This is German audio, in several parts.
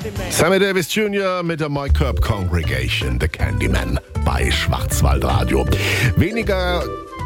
Sammy Davis Jr. mit der My Curb Congregation, The Candyman bei Schwarzwaldradio. Weniger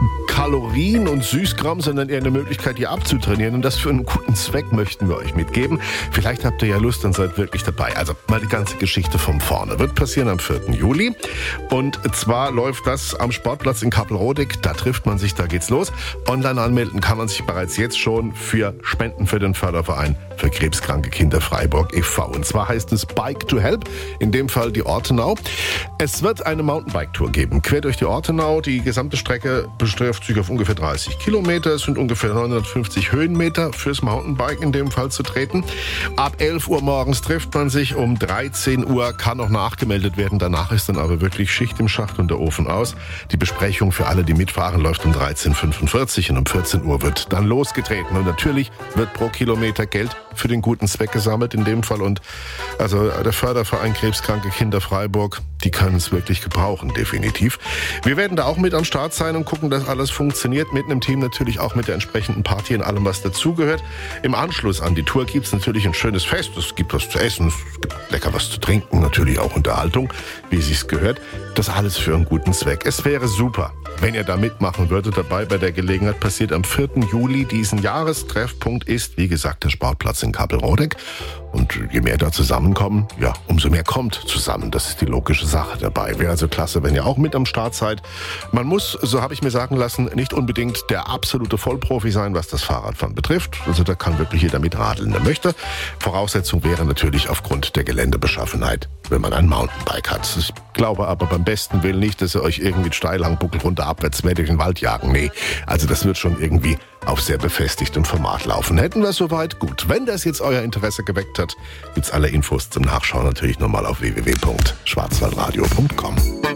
Kalorien und Süßkram, sondern eher eine Möglichkeit, hier abzutrainieren. Und das für einen guten Zweck möchten wir euch mitgeben. Vielleicht habt ihr ja Lust und seid wirklich dabei. Also mal die ganze Geschichte von vorne. Wird passieren am 4. Juli. Und zwar läuft das am Sportplatz in Kappelrodig. Da trifft man sich, da geht's los. Online anmelden kann man sich bereits jetzt schon für Spenden für den Förderverein für krebskranke Kinder Freiburg e.V. Und zwar heißt es Bike to Help, in dem Fall die Ortenau. Es wird eine Mountainbike-Tour geben, quer durch die Ortenau. Die gesamte Strecke betrifft sich auf ungefähr 30 Kilometer. Es sind ungefähr 950 Höhenmeter fürs Mountainbike in dem Fall zu treten. Ab 11 Uhr morgens trifft man sich, um 13 Uhr kann noch nachgemeldet werden. Danach ist dann aber wirklich Schicht im Schacht und der Ofen aus. Die Besprechung für alle, die mitfahren, läuft um 13.45 Uhr und um 14 Uhr wird dann losgetreten. Und natürlich wird pro Kilometer Geld für den guten Zweck gesammelt in dem Fall. Und also der Förderverein Krebskranke Kinder Freiburg, die können es wirklich gebrauchen, definitiv. Wir werden da auch mit am Start sein und gucken, dass alles funktioniert. Mit einem Team natürlich auch mit der entsprechenden Party und allem, was dazugehört. Im Anschluss an die Tour gibt es natürlich ein schönes Fest. Es gibt was zu essen, es gibt lecker was zu trinken, natürlich auch Unterhaltung, wie es sich gehört. Das alles für einen guten Zweck. Es wäre super, wenn ihr da mitmachen würdet. Dabei bei der Gelegenheit passiert am 4. Juli diesen Jahres. Treffpunkt ist, wie gesagt, der Sportplatz in Kappelrodig. Und je mehr da zusammenkommen, ja, umso mehr kommt zusammen. Das ist die logische Sache dabei. Wäre also klasse, wenn ihr auch mit am Start seid. Man muss, so habe ich mir sagen lassen, nicht unbedingt der absolute Vollprofi sein, was das Fahrradfahren betrifft. Also da kann wirklich jeder mitradeln, der möchte. Voraussetzung wäre natürlich aufgrund der Geländebeschaffenheit, wenn man ein Mountainbike hat. Ich glaube aber beim besten Willen nicht, dass ihr euch irgendwie Steilhangbuckel runter abwärts mehr durch den Wald jagen. Nee, also das wird schon irgendwie auf sehr befestigtem Format laufen. Hätten wir es soweit? Gut. Wenn das jetzt euer Interesse geweckt hat, gibt's alle Infos zum Nachschauen natürlich nochmal auf www.schwarzwaldradio.com.